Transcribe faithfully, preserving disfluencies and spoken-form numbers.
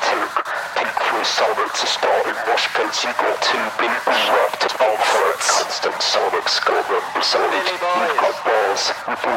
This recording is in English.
tick. Peek through sonics are starting mosh pits. You got two people wrapped in alphabets. Constant sonic skull and besides. We've got bars. We've